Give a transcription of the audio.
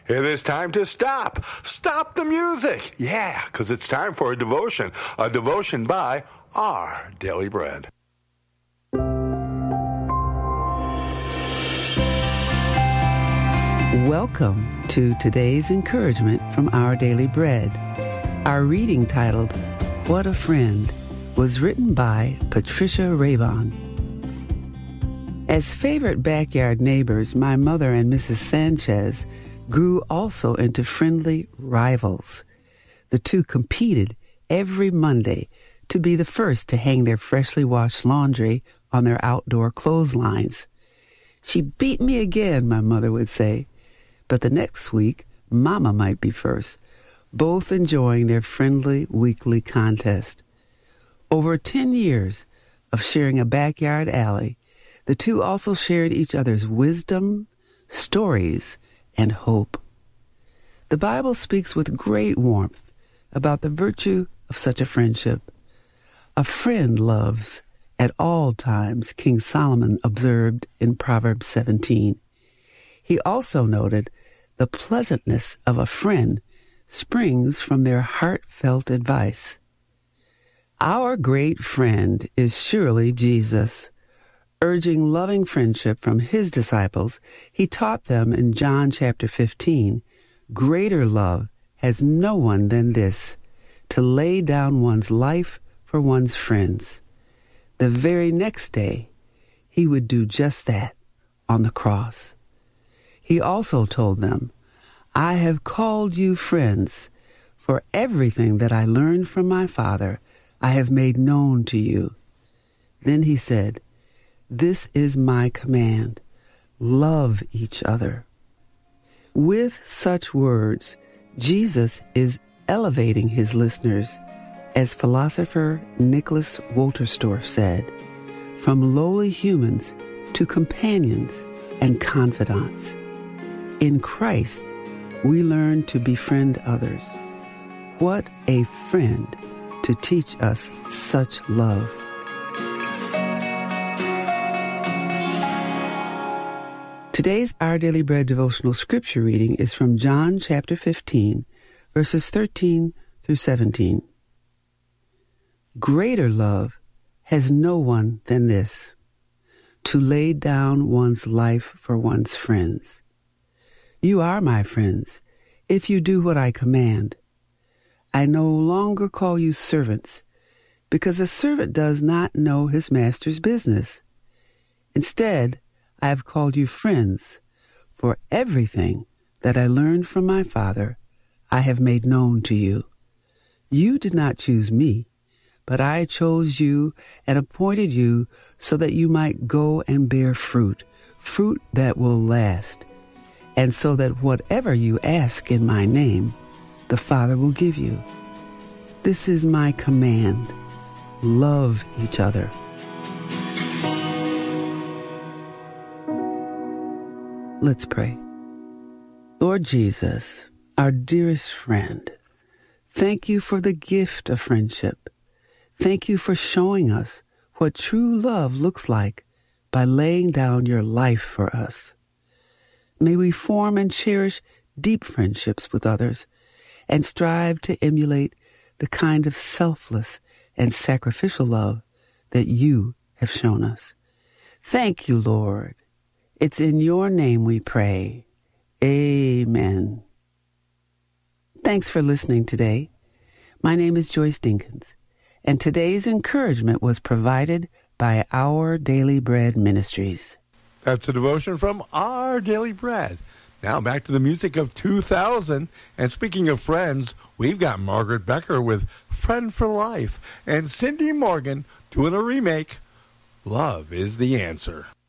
It is time to stop. Stop the music. Yeah, because it's time for a devotion by Our Daily Bread. Welcome to today's encouragement from Our Daily Bread. Our reading titled, What a Friend, was written by Patricia Raybon. As favorite backyard neighbors, my mother and Mrs. Sanchez grew also into friendly rivals. The two competed every Monday to be the first to hang their freshly washed laundry on their outdoor clotheslines. She beat me again, my mother would say. But the next week, Mama might be first, both enjoying their friendly weekly contest. Over 10 years of sharing a backyard alley, the two also shared each other's wisdom, stories, and hope. The Bible speaks with great warmth about the virtue of such a friendship. A friend loves at all times, King Solomon observed in Proverbs 17. He also noted the pleasantness of a friend springs from their heartfelt advice. Our great friend is surely Jesus. Urging loving friendship from his disciples, he taught them in John chapter 15, greater love has no one than this, to lay down one's life for one's friends. The very next day, he would do just that on the cross. He also told them, I have called you friends, for everything that I learned from my Father I have made known to you. Then he said, This is my command, love each other. With such words, Jesus is elevating his listeners, as philosopher Nicholas Wolterstorff said, from lowly humans to companions and confidants. In Christ, we learn to befriend others. What a friend to teach us such love. Today's Our Daily Bread devotional scripture reading is from John chapter 15, verses 13 through 17. Greater love has no one than this, to lay down one's life for one's friends. You are my friends, if you do what I command. I no longer call you servants, because a servant does not know his master's business. Instead, I have called you friends, for everything that I learned from my Father I have made known to you. You did not choose me, but I chose you and appointed you so that you might go and bear fruit, fruit that will last, and so that whatever you ask in my name, the Father will give you. This is my command. Love each other. Let's pray. Lord Jesus, our dearest friend, thank you for the gift of friendship. Thank you for showing us what true love looks like by laying down your life for us. May we form and cherish deep friendships with others and strive to emulate the kind of selfless and sacrificial love that you have shown us. Thank you, Lord. It's in your name we pray. Amen. Thanks for listening today. My name is Joyce Dinkins, and today's encouragement was provided by Our Daily Bread Ministries. That's a devotion from Our Daily Bread. Now back to the music of 2000. And speaking of friends, we've got Margaret Becker with Friend for Life and Cindy Morgan doing a remake. Love is the Answer.